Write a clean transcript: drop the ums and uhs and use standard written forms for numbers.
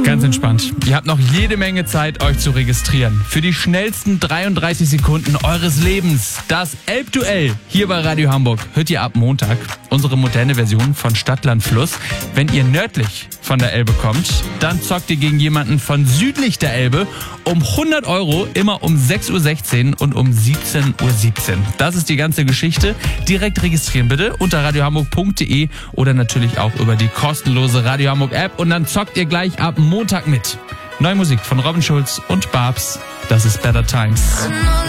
Ganz entspannt. Ihr habt noch jede Menge Zeit, euch zu registrieren. Für die schnellsten 33 Sekunden eures Lebens. Das Elbduell hier bei Radio Hamburg hört ihr ab Montag. Unsere moderne Version von Stadt, Land, Fluss. Wenn ihr nördlich von der Elbe kommt, dann zockt ihr gegen jemanden von südlich der Elbe um 100 € immer um 6:16 Uhr und um 17:17 Uhr. Das ist die ganze Geschichte. Direkt registrieren bitte unter radiohamburg.de oder natürlich auch über die kostenlose Radio Hamburg App und dann zockt ihr gleich ab Montag mit. Neue Musik von Robin Schulz und Babs. Das ist Better Times.